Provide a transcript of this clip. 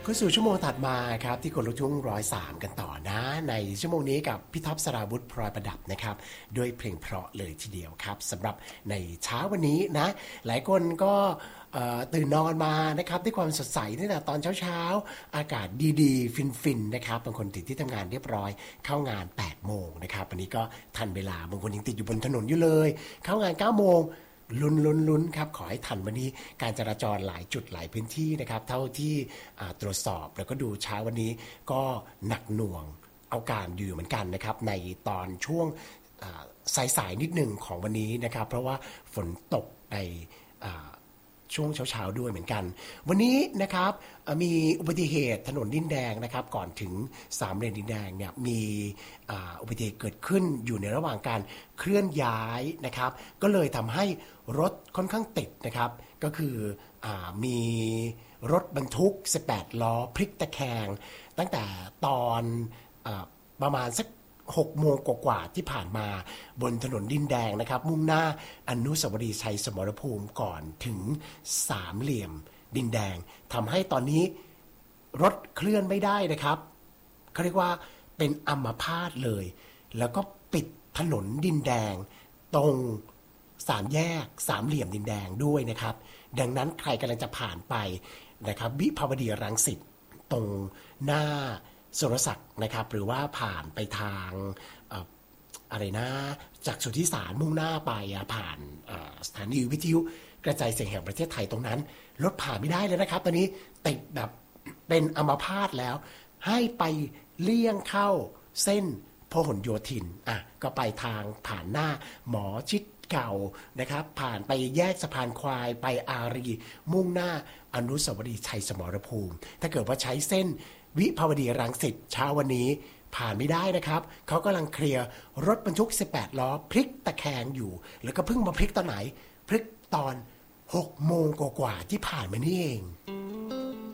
ก็สู่ชั่วโมงถัดมาครับที่คนลุกทุ่ง103กันต่อนะในชั่วโมงนี้กับพี่ท็อปสราวุธพลอยประดับนะครับด้วยเพลงเพราะเลยทีเดียวครับสำหรับในเช้าวันนี้นะหลายคนก็ตื่นนอนมานะครับด้วยความสดใสตั้งแต่ตอนเช้าๆอากาศดีๆฟินๆนะครับบางคนติดที่ทำงานเรียบร้อยเข้างาน8โมงนะครับวันนี้ก็ทันเวลาบางคนยังติดอยู่บนถนนอยู่เลยเข้างาน9โมงลุ้นครับขอให้ทันวันนี้การจราจรหลายจุดหลายพื้นที่นะครับเท่าที่ตรวจสอบแล้วก็ดูเช้าวันนี้ก็หนักหน่วงเอาการอยู่เหมือนกันนะครับในตอนช่วงสายนิดหนึ่งของวันนี้นะครับเพราะว่าฝนตกในช่วงเช้าด้วยเหมือนกันวันนี้นะครับมีอุบัติเหตุถนนดินแดงนะครับก่อนถึง3เลนดินแดงเนี่ยมีอุบัติเหตุเกิดขึ้นอยู่ในระหว่างการเคลื่อนย้ายนะครับก็เลยทำให้รถค่อนข้างติดนะครับก็คือมีรถบรรทุก18ล้อพลิกตะแคงตั้งแต่ตอนประมาณสัก6โมงกว่าที่ผ่านมาบนถนนดินแดงนะครับมุ่งหน้าอนุสาวรีย์ชัยสมรภูมิก่อนถึงสามเหลี่ยมดินแดงทำให้ตอนนี้รถเคลื่อนไม่ได้นะครับเขาเรียกว่าเป็นอัมพาตเลยแล้วก็ปิดถนนดินแดงตรง3แยกสามเหลี่ยมดินแดงด้วยนะครับดังนั้นใครกำลังจะผ่านไปนะครับวิภาวดีรังสิตตรงหน้าสุรศักดิ์นะครับหรือว่าผ่านไปทางอะไรนะจากสุทธิสารมุ่งหน้าไปผ่านสถานีวิทยุกระจายเสียงแห่งประเทศไทยตรงนั้นรถผ่านไม่ได้เลยนะครับตอนนี้ติดแบบเป็นอัมพาตแล้วให้ไปเลี่ยงเข้าเส้นพหลโยธินก็ไปทางผ่านหน้าหมอชิดเก่านะครับผ่านไปแยกสะพานควายไปอารีมุ่งหน้าอนุสาวรีย์ชัยสมรภูมิถ้าเกิดว่าใช้เส้นวิภาวดีรังสิตเช้าวันนี้ผ่านไม่ได้นะครับเขากำลังเคลียร์รถบรรทุก18ล้อพลิกตะแคงอยู่แล้วก็เพิ่งมาพลิกตอนไหนพลิกตอน6โมงกว่าที่ผ่านมานี่เอง